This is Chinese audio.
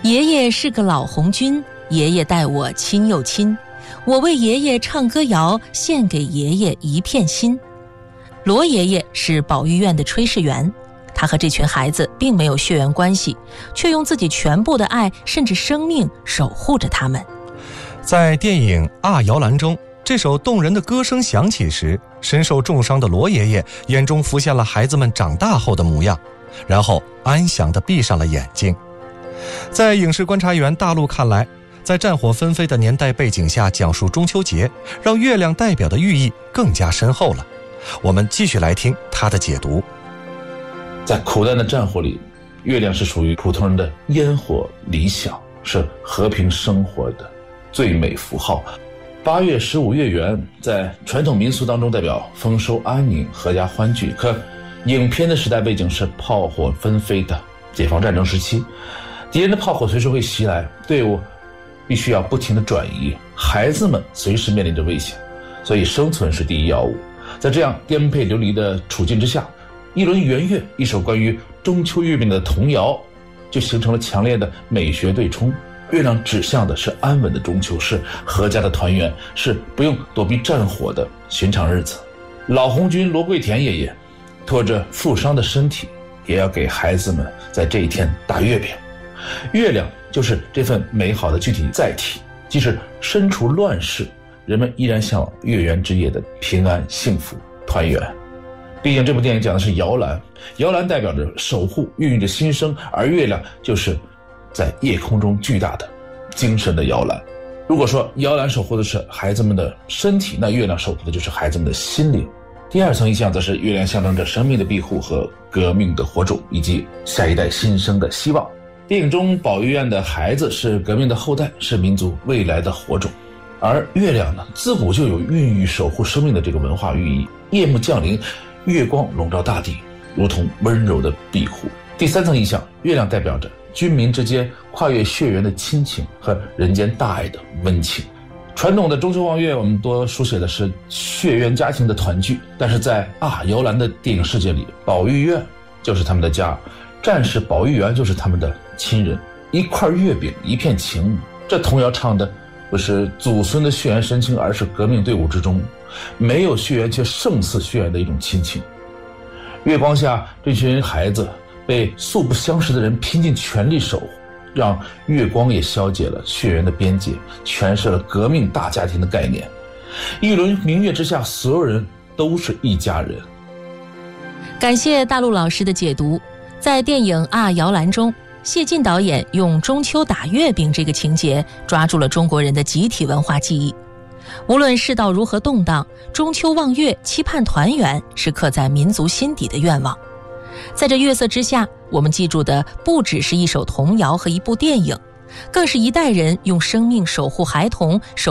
爷爷是个老红军，爷爷待我亲又亲，我为爷爷唱歌谣，献给爷爷一片心。罗爷爷是保育院的炊事员，他和这群孩子并没有血缘关系，却用自己全部的爱甚至生命守护着他们。 在电影《啊摇篮》中，这首动人的歌声响起时，身受重伤的罗爷爷眼中浮现了孩子们长大后的模样，然后安详地闭上了眼睛。在影视观察员大陆看来，在战火纷飞的年代背景下讲述中秋节，让月亮代表的寓意更加深厚了。我们继续来听他的解读。 在苦难的战火里，月亮是属于普通人的烟火理想，是和平生活的最美符号。8月15月圆在传统民俗当中代表丰收安宁、阖家欢聚，可影片的时代背景是炮火纷飞的解放战争时期，敌人的炮火随时会袭来，队伍必须要不停地转移，孩子们随时面临着危险，所以生存是第一要务。在这样颠沛流离的处境之下，一轮圆月，一首关于中秋月饼的童谣，就形成了强烈的美学对冲。月亮指向的是安稳的中秋，是阖家的团圆，是不用躲避战火的寻常日子。老红军罗桂田爷爷拖着负伤的身体，也要给孩子们在这一天打月饼。月亮就是这份美好的具体载体，即使身处乱世，人们依然向往月圆之夜的平安、幸福、团圆。毕竟这部电影讲的是摇篮，摇篮代表着守护，孕育着新生，而月亮就是在夜空中巨大的精神的摇篮。如果说摇篮守护的是孩子们的身体，那月亮守护的就是孩子们的心灵。第二层意象则是月亮象征着生命的庇护和革命的火种，以及下一代新生的希望。电影中保育院的孩子是革命的后代，是民族未来的火种，而月亮呢，自古就有孕育守护生命的这个文化寓意。夜幕降临，月光笼罩大地，如同温柔的庇护。第三层意象，月亮代表着军民之间跨越血缘的亲情和人间大爱的温情。传统的中秋望月，我们多书写的是血缘家庭的团聚，但是在摇篮的电影世界里，保育院就是他们的家，战士保育员就是他们的亲人。一块月饼，一片情，这童谣唱的不是祖孙的血缘深情，而是革命队伍之中没有血缘却胜似血缘的一种亲情。月光下，这群孩子被素不相识的人拼尽全力守护，让月光也消解了血缘的边界，诠释了革命大家庭的概念。一轮明月之下，所有人都是一家人。 感谢大陆老师的解读。在电影《啊摇篮》中，谢晋导演用中秋打月饼这个情节，抓住了中国人的集体文化记忆。无论世道如何动荡，中秋望月期盼团圆是刻在民族心底的愿望。在这月色之下，我们记住的不只是一首童谣和一部电影，更是一代人用生命守护孩童，